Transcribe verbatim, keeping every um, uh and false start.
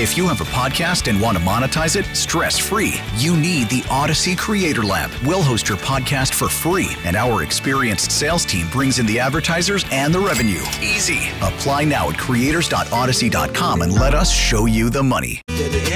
If you have a podcast and want to monetize it stress-free, you need the Odyssey Creator Lab. We'll host your podcast for free, and our experienced sales team brings in the advertisers and the revenue. Easy. Apply now at creators dot odyssey dot com and let us show you the money.